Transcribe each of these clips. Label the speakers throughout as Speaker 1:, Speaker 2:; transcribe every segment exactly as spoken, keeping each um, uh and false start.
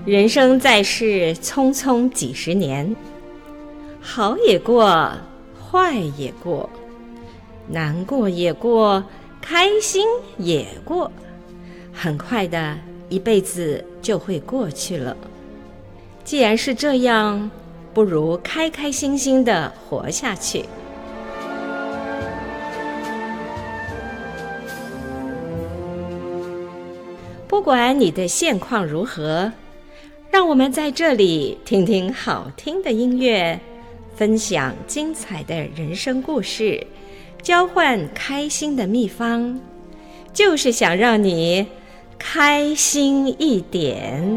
Speaker 1: 人生在世，匆匆几十年，好也过，坏也过，难过也过，开心也过，很快的一辈子就会过去了。既然是这样，不如开开心心的活下去。不管你的现况如何，让我们在这里听听好听的音乐，分享精彩的人生故事，交换开心的秘方，就是想让你开心一点。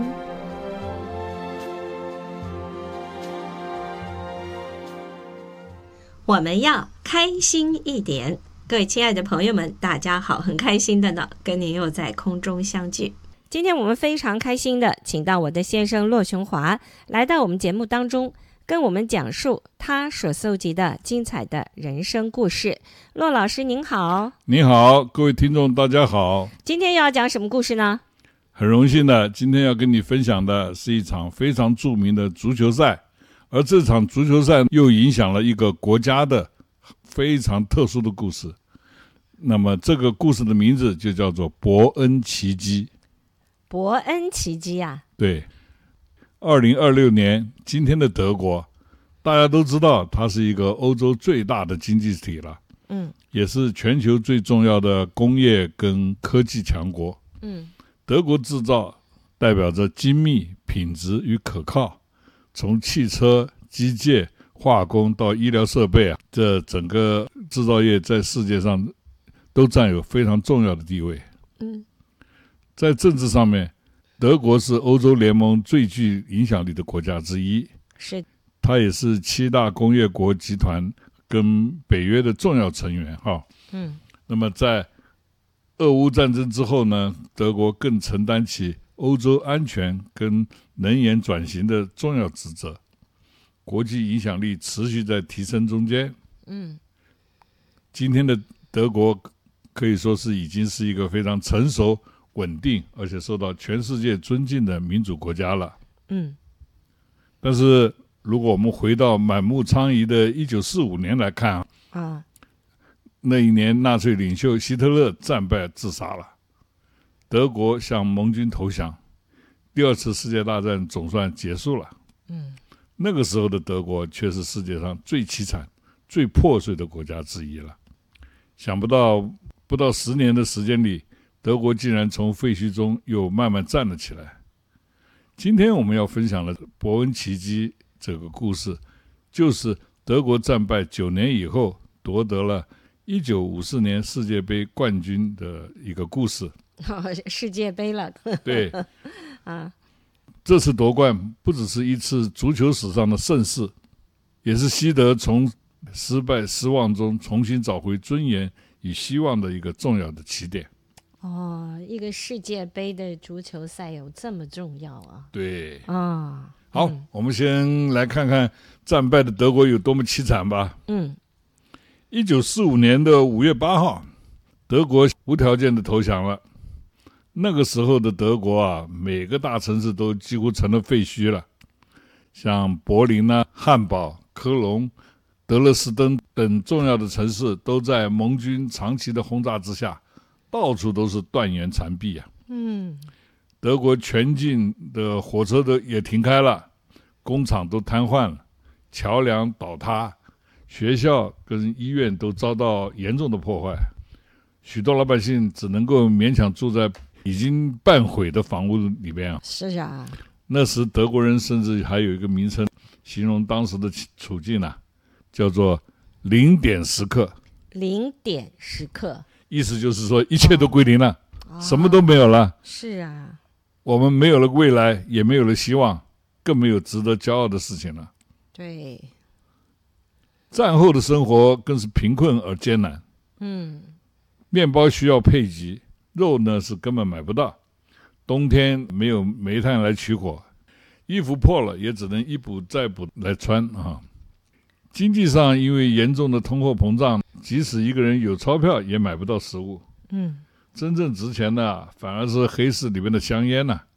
Speaker 1: 我们要开心一点。各位亲爱的朋友们，大家好，很开心的呢，跟您又在空中相聚。今天我们非常开心的请到我的先生骆雄华来到我们节目当中，跟我们讲述他所搜集的精彩的人生故事。骆老师您好。
Speaker 2: 你好，各位听众大家好。
Speaker 1: 今天要讲什么故事呢？
Speaker 2: 很荣幸的，今天要跟你分享的是一场非常著名的足球赛，而这场足球赛又影响了一个国家的非常特殊的故事。那么这个故事的名字就叫做伯恩奇迹。
Speaker 1: 伯恩奇迹啊？
Speaker 2: 对，二零二六年，今天的德国大家都知道它是一个欧洲最大的经济体了，
Speaker 1: 嗯，
Speaker 2: 也是全球最重要的工业跟科技强国。
Speaker 1: 嗯，
Speaker 2: 德国制造代表着精密、品质与可靠，从汽车、机械、化工到医疗设备啊，这整个制造业在世界上都占有非常重要的地位。
Speaker 1: 嗯，
Speaker 2: 在政治上面，德国是欧洲联盟最具影响力的国家之一，
Speaker 1: 是，
Speaker 2: 它也是七大工业国集团跟北约的重要成员哈。
Speaker 1: 嗯，
Speaker 2: 那么在俄乌战争之后呢，德国更承担起欧洲安全跟能源转型的重要职责，国际影响力持续在提升中间。
Speaker 1: 嗯，
Speaker 2: 今天的德国可以说是已经是一个非常成熟、稳定，而且受到全世界尊敬的民主国家了。
Speaker 1: 嗯，
Speaker 2: 但是如果我们回到满目疮痍的一九四五年来看
Speaker 1: 啊，
Speaker 2: 那一年纳粹领袖希特勒战败自杀了，德国向盟军投降，第二次世界大战总算结束了。
Speaker 1: 嗯，
Speaker 2: 那个时候的德国却是世界上最凄惨、最破碎的国家之一了。想不到不到十年的时间里，德国竟然从废墟中又慢慢站了起来。今天我们要分享的伯恩奇迹这个故事，就是德国战败九年以后夺得了一九五四年世界杯冠军的一个故事。
Speaker 1: 哦，世界杯了。
Speaker 2: 对
Speaker 1: 啊，
Speaker 2: 这次夺冠不只是一次足球史上的盛事，也是西德从失败失望中重新找回尊严与希望的一个重要的起点。
Speaker 1: 哦，一个世界杯的足球赛有这么重要啊？
Speaker 2: 对
Speaker 1: 啊，
Speaker 2: 好、
Speaker 1: 嗯、
Speaker 2: 我们先来看看战败的德国有多么凄惨吧。
Speaker 1: 嗯，
Speaker 2: 一九四五年的五月八号，德国无条件的投降了。那个时候的德国啊，每个大城市都几乎成了废墟了，像柏林啊、汉堡、科隆、德勒斯登等重要的城市都在盟军长期的轰炸之下，到处都是断垣残壁啊。
Speaker 1: 嗯，
Speaker 2: 德国全境的火车都也停开了，工厂都瘫痪了，桥梁倒塌，学校跟医院都遭到严重的破坏，许多老百姓只能够勉强住在已经半毁的房屋里面啊。
Speaker 1: 是啊，
Speaker 2: 那时德国人甚至还有一个名称形容当时的处境啊，叫做零点时刻。
Speaker 1: 零点时刻，
Speaker 2: 意思就是说一切都归零了、
Speaker 1: 哦、
Speaker 2: 什么都没有了。
Speaker 1: 是啊，
Speaker 2: 我们没有了未来，也没有了希望，更没有值得骄傲的事情了。
Speaker 1: 对，
Speaker 2: 战后的生活更是贫困而艰难。
Speaker 1: 嗯，
Speaker 2: 面包需要配给，肉呢是根本买不到，冬天没有煤炭来取火，衣服破了也只能一补再补来穿啊。经济上因为严重的通货膨胀，即使一个人有钞票也买不到食物。
Speaker 1: 嗯，
Speaker 2: 真正值钱的反而是黑市里面的香烟、啊、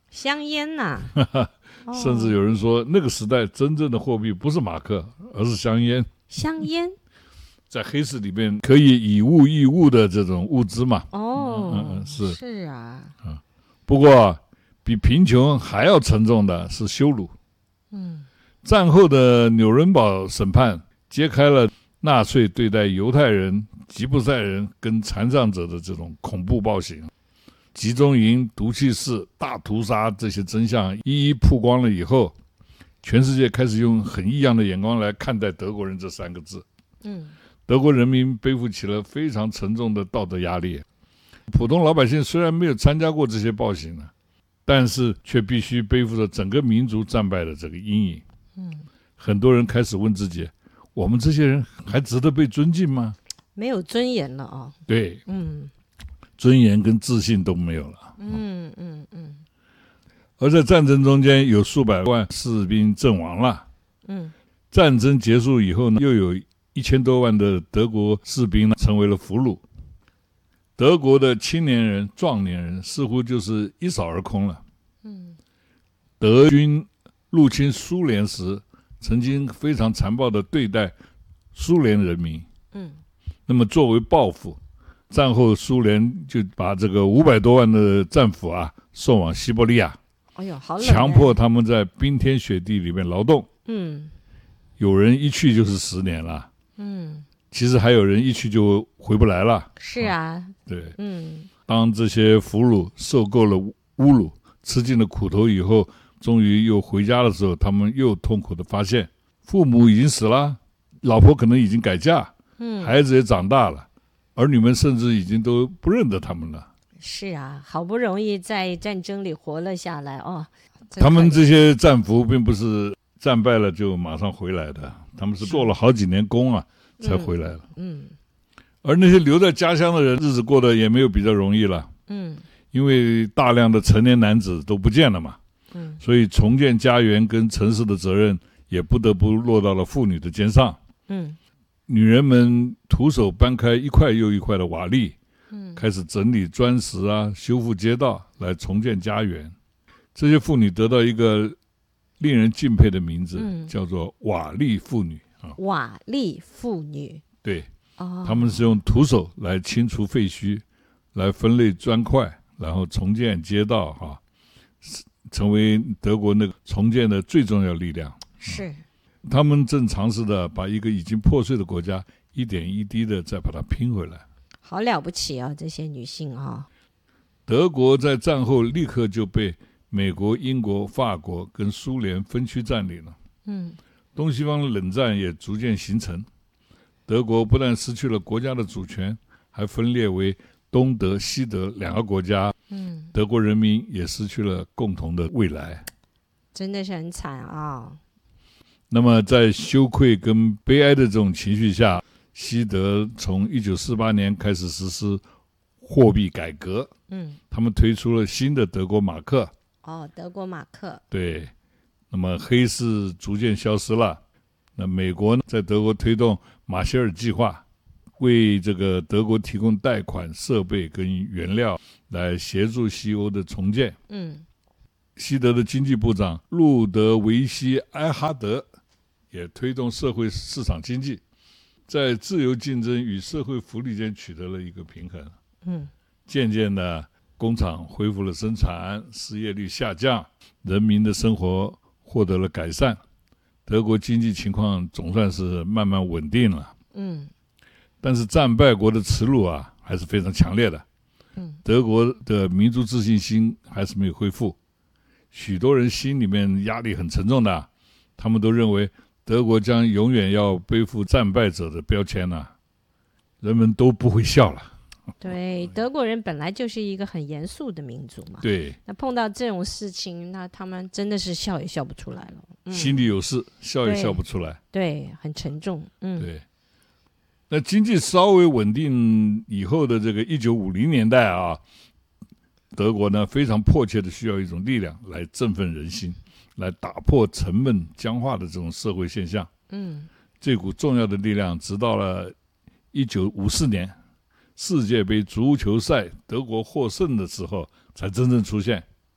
Speaker 1: 香烟呐、
Speaker 2: 啊，甚至有人说那个时代真正的货币不是马克，而是香烟。
Speaker 1: 香烟
Speaker 2: 在黑市里面可以以物易物的这种物资嘛。
Speaker 1: 哦，
Speaker 2: 嗯嗯是
Speaker 1: 是啊，
Speaker 2: 不过比贫穷还要沉重的是羞辱。
Speaker 1: 嗯，
Speaker 2: 战后的纽伦堡审判揭开了纳粹对待犹太人、吉普赛人跟残障者的这种恐怖暴行，集中营、毒气室、大屠杀这些真相一一曝光了以后，全世界开始用很异样的眼光来看待德国人这三个字。
Speaker 1: 嗯，
Speaker 2: 德国人民背负起了非常沉重的道德压力。普通老百姓虽然没有参加过这些暴行呢，但是却必须背负着整个民族战败的这个阴影。
Speaker 1: 嗯，
Speaker 2: 很多人开始问自己，我们这些人还值得被尊敬吗？
Speaker 1: 没有尊严了哦。
Speaker 2: 对，
Speaker 1: 嗯，
Speaker 2: 尊严跟自信都没有了。
Speaker 1: 嗯嗯嗯
Speaker 2: 而在战争中间，有数百万士兵阵亡了。
Speaker 1: 嗯，
Speaker 2: 战争结束以后呢，又有一千多万的德国士兵呢成为了俘虏。德国的青年人、壮年人似乎就是一扫而空了。
Speaker 1: 嗯，
Speaker 2: 德军入侵苏联时，曾经非常残暴地对待苏联人民。
Speaker 1: 嗯，
Speaker 2: 那么作为报复，战后苏联就把这个五百多万的战俘啊送往西伯利亚，
Speaker 1: 哎呦，好冷，
Speaker 2: 强迫他们在冰天雪地里面劳动。
Speaker 1: 嗯，
Speaker 2: 有人一去就是十年了。
Speaker 1: 嗯，
Speaker 2: 其实还有人一去就回不来了。
Speaker 1: 是啊，
Speaker 2: 对，
Speaker 1: 嗯，
Speaker 2: 当这些俘虏受够了侮辱，吃尽了苦头以后，终于又回家的时候，他们又痛苦地发现，父母已经死了，老婆可能已经改嫁，
Speaker 1: 嗯，
Speaker 2: 孩子也长大了，儿女们甚至已经都不认得他们了。
Speaker 1: 是啊，好不容易在战争里活了下来哦。
Speaker 2: 他们这些战俘并不是战败了就马上回来的，他们是做了好几年工啊才回来了。
Speaker 1: 嗯，
Speaker 2: 而那些留在家乡的人，日子过得也没有比较容易了。
Speaker 1: 嗯，
Speaker 2: 因为大量的成年男子都不见了嘛。
Speaker 1: 嗯，
Speaker 2: 所以重建家园跟城市的责任也不得不落到了妇女的肩上。
Speaker 1: 嗯，
Speaker 2: 女人们徒手搬开一块又一块的瓦砾，
Speaker 1: 嗯，
Speaker 2: 开始整理砖石啊，修复街道，来重建家园。这些妇女得到一个令人敬佩的名字，
Speaker 1: 嗯，
Speaker 2: 叫做瓦砾妇女啊。
Speaker 1: 瓦砾妇女，
Speaker 2: 对，
Speaker 1: 哦，
Speaker 2: 他们是用徒手来清除废墟，来分类砖块，然后重建街道哈、啊，成为德国那个重建的最重要力量。
Speaker 1: 是，
Speaker 2: 他们正尝试的把一个已经破碎的国家一点一滴的再把它拼回来。
Speaker 1: 好了不起啊，这些女性啊。
Speaker 2: 德国在战后立刻就被美国、英国、法国跟苏联分区占领了。
Speaker 1: 嗯，
Speaker 2: 东西方的冷战也逐渐形成。德国不但失去了国家的主权，还分裂为东德、西德两个国家。
Speaker 1: 嗯，
Speaker 2: 德国人民也失去了共同的未来。
Speaker 1: 真的是很惨啊。
Speaker 2: 那么在羞愧跟悲哀的这种情绪下，西德从一九四八年开始实施货币改革。
Speaker 1: 嗯，
Speaker 2: 他们推出了新的德国马克。
Speaker 1: 哦，德国马克。
Speaker 2: 对，那么黑市逐渐消失了。那美国呢，在德国推动马歇尔计划，为这个德国提供贷款、设备跟原料，来协助西欧的重建。
Speaker 1: 嗯，
Speaker 2: 西德的经济部长路德维希·埃哈德也推动社会市场经济，在自由竞争与社会福利间取得了一个平衡。
Speaker 1: 嗯，
Speaker 2: 渐渐的，工厂恢复了生产，失业率下降，人民的生活获得了改善，德国经济情况总算是慢慢稳定了。
Speaker 1: 嗯，
Speaker 2: 但是战败国的耻辱啊，还是非常强烈的。
Speaker 1: 嗯，
Speaker 2: 德国的民族自信心还是没有恢复，许多人心里面压力很沉重的，他们都认为德国将永远要背负战败者的标签啊，人们都不会笑了。
Speaker 1: 对，德国人本来就是一个很严肃的民族嘛。
Speaker 2: 对，
Speaker 1: 那碰到这种事情，那他们真的是笑也笑不出来了。嗯、
Speaker 2: 心里有事，笑也笑不出来。
Speaker 1: 对，很沉重。嗯，
Speaker 2: 对。那经济稍微稳定以后的这个一九五零年代啊，德国呢非常迫切的需要一种力量来振奋人心，来打破沉闷僵化的这种社会现象。
Speaker 1: 嗯，
Speaker 2: 这股重要的力量，直到了一九五四年世界杯足球赛德国获胜的时候才真正出现。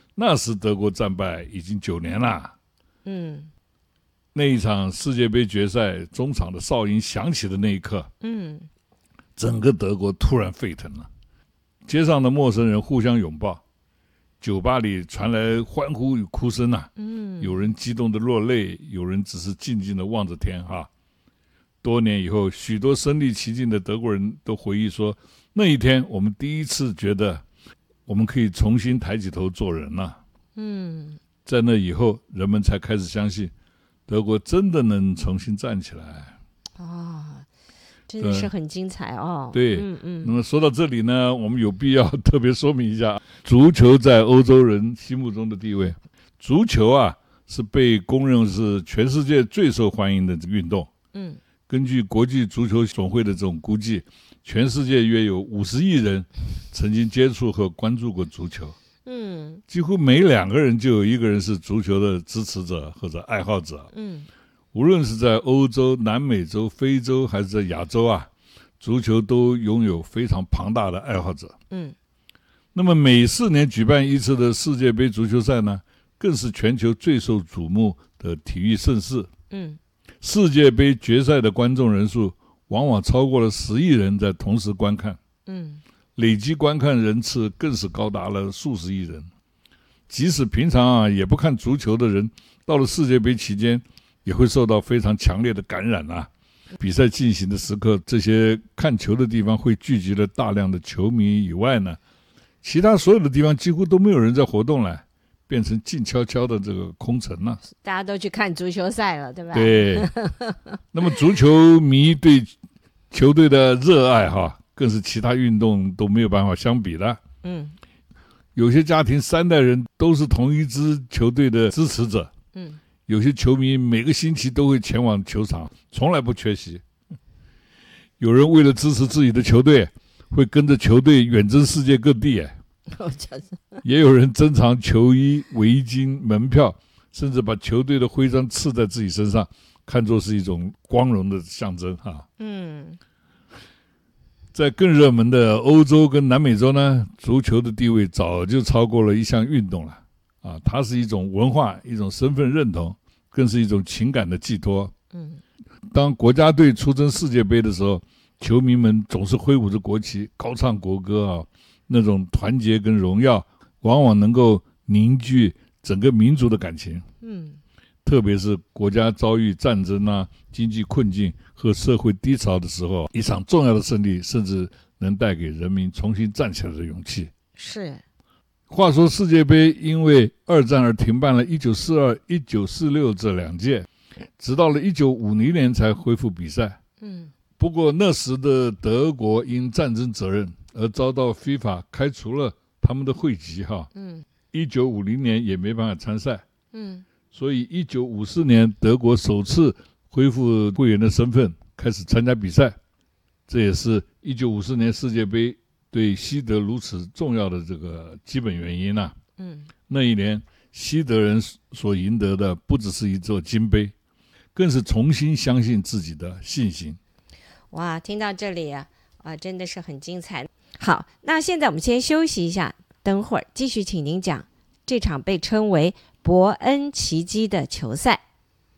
Speaker 2: 那时德国战败已经九年了。
Speaker 1: 嗯，
Speaker 2: 那一场世界杯决赛中场的哨音响起的那一刻，
Speaker 1: 嗯，
Speaker 2: 整个德国突然沸腾了，街上的陌生人互相拥抱，酒吧里传来欢呼与哭声啊，
Speaker 1: 嗯，
Speaker 2: 有人激动的落泪，有人只是静静的望着天哈。多年以后，许多身临其境的德国人都回忆说，那一天我们第一次觉得我们可以重新抬起头做人了。
Speaker 1: 嗯，
Speaker 2: 在那以后，人们才开始相信德国真的能重新站起来。
Speaker 1: 哦，真的是很精彩哦。
Speaker 2: 对，
Speaker 1: 嗯嗯。
Speaker 2: 那么说到这里呢，我们有必要特别说明一下足球在欧洲人心目中的地位。足球啊，是被公认是全世界最受欢迎的运动。
Speaker 1: 嗯，
Speaker 2: 根据国际足球总会的这种估计，全世界约有五十亿人曾经接触和关注过足球。
Speaker 1: 嗯，
Speaker 2: 几乎每两个人就有一个人是足球的支持者或者爱好者。
Speaker 1: 嗯，
Speaker 2: 无论是在欧洲、南美洲、非洲还是在亚洲啊，足球都拥有非常庞大的爱好者。
Speaker 1: 嗯，
Speaker 2: 那么每四年举办一次的世界杯足球赛呢，更是全球最受瞩目的体育盛事。
Speaker 1: 嗯，
Speaker 2: 世界杯决赛的观众人数往往超过了十亿人在同时观看。
Speaker 1: 嗯，
Speaker 2: 累计观看人次更是高达了数十亿人。即使平常啊也不看足球的人，到了世界杯期间也会受到非常强烈的感染啊。比赛进行的时刻，这些看球的地方会聚集了大量的球迷以外呢，其他所有的地方几乎都没有人在活动了，变成静悄悄的这个空城了。
Speaker 1: 大家都去看足球赛了，对吧？
Speaker 2: 对。那么足球迷对球队的热爱哈，更是其他运动都没有办法相比的。
Speaker 1: 嗯，
Speaker 2: 有些家庭三代人都是同一支球队的支持者。
Speaker 1: 嗯，
Speaker 2: 有些球迷每个星期都会前往球场，从来不缺席。有人为了支持自己的球队，会跟着球队远征世界各地。也有人珍藏球衣、围巾、门票，甚至把球队的徽章刺在自己身上，看作是一种光荣的象征哈。
Speaker 1: 嗯，
Speaker 2: 在更热门的欧洲跟南美洲呢，足球的地位早就超过了一项运动了啊！它是一种文化，一种身份认同，更是一种情感的寄托。
Speaker 1: 嗯，
Speaker 2: 当国家队出征世界杯的时候，球迷们总是挥舞着国旗，高唱国歌啊，那种团结跟荣耀，往往能够凝聚整个民族的感情。
Speaker 1: 嗯，
Speaker 2: 特别是国家遭遇战争啊、经济困境和社会低潮的时候，一场重要的胜利甚至能带给人民重新站起来的勇气。
Speaker 1: 是。
Speaker 2: 话说世界杯因为二战而停办了一九四二、一九四六这两届，直到了一九五零年才恢复比赛。
Speaker 1: 嗯，
Speaker 2: 不过那时的德国因战争责任而遭到 FIFA 开除了他们的会籍哈。
Speaker 1: 嗯，
Speaker 2: 一九五零年也没办法参赛。
Speaker 1: 嗯，
Speaker 2: 所以一九五四年德国首次恢复会员的身份，开始参加比赛。这也是一九五四年世界杯对西德如此重要的这个基本原因啊。
Speaker 1: 嗯，
Speaker 2: 那一年西德人所赢得的不只是一座金杯，更是重新相信自己的信心。
Speaker 1: 哇，听到这里啊，啊，真的是很精彩。好，那现在我们先休息一下，等会儿继续请您讲这场被称为伯恩奇迹的球赛。